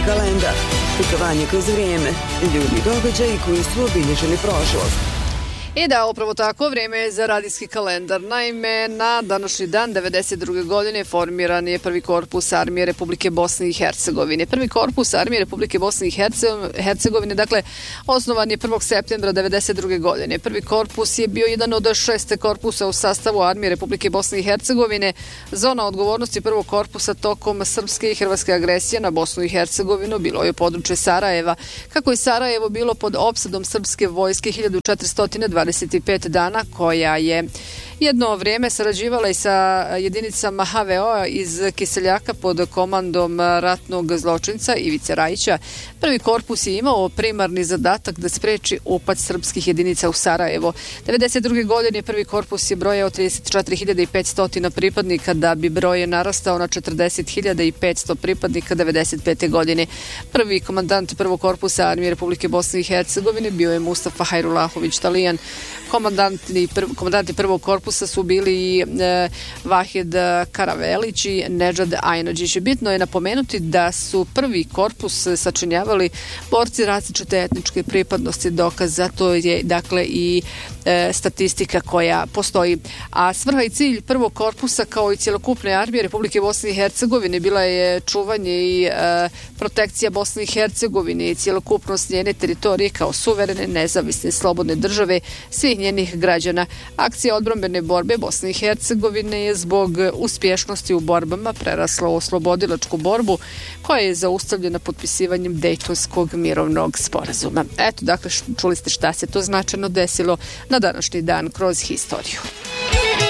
kalendar. Putovanje kroz vrijeme. Ljudi i događaji koji su obilježili prošlost. I da, upravo tako, vrijeme je za radijski kalendar. Naime, na današnji dan 1992. godine formiran je prvi korpus Armije Republike Bosne i Hercegovine. Prvi korpus Armije Republike Bosne i Hercegovine, dakle, osnovan je 1. septembra 1992. godine. Prvi korpus je bio jedan od 6 korpusa u sastavu Armije Republike Bosne i Hercegovine. Zona odgovornosti prvog korpusa tokom srpske i hrvatske agresije na Bosnu i Hercegovinu bilo je područje Sarajeva. Kako je Sarajevo bilo pod opsadom srpske vojske 1425 dana, koja je jedno vrijeme sarađivala i sa jedinicama HVO iz Kiseljaka pod komandom ratnog zločinca Ivice Rajića. Prvi korpus je imao primarni zadatak da spreči upad srpskih jedinica u Sarajevo. 1992. godine prvi korpus je brojao 34.500 pripadnika, da bi broj narastao na 40.500 pripadnika 1995. godine. Prvi komandant prvog korpusa Armije Republike Bosne i Hercegovine bio je Mustafa Hajrulahović Talijan. Komandanti prvog korpusa su bili Vahid Karavelić i Nedžad Ajnođić. Bitno je napomenuti da su prvi korpus sačinjavali borci različite etničke pripadnosti. Dokaz za to je dakle i statistika koja postoji. A svrha i cilj prvog korpusa, kao i cjelokupne armije Republike Bosne i Hercegovine, bila je čuvanje i protekcija Bosne i Hercegovine i cjelokupnost njene teritorije kao suverene, nezavisne, slobodne države svih njenih građana. Akcija odbrambene borbe Bosne i Hercegovine je zbog uspješnosti u borbama prerasla u oslobodilačku borbu, koja je zaustavljena potpisivanjem Dejtonskog mirovnog sporazuma. Eto, dakle, čuli ste šta se to značajno desilo na današnji dan kroz historiju.